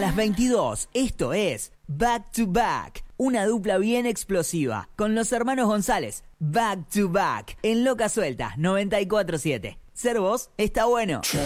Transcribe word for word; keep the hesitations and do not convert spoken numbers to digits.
las veintidós, esto es Back to Back, una dupla bien explosiva, con los hermanos González. Back to Back, en Loca Suelta, noventa y cuatro siete. Ser vos está bueno.